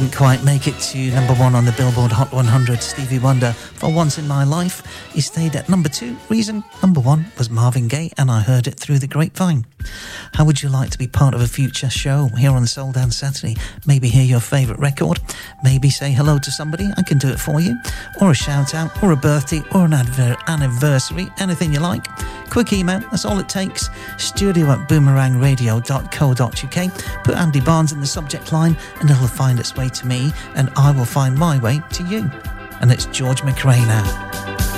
didn't quite make it to number 1 on the Billboard Hot 100, Stevie Wonder, For Once in My Life. He stayed at number 2. Reason, number 1 was Marvin Gaye, and I heard it through the grapevine. How would you like to be part of a future show here on Soul Dance Saturday? Maybe hear your favourite record, maybe say hello to somebody, I can do it for you, or a shout out, or a birthday, or an anniversary, anything you like. Quick email, that's all it takes, studio@boomerangradio.co.uk. Put Andy Barnes in the subject line and it'll find its way to me, and I will find my way to you. And it's George McRae now.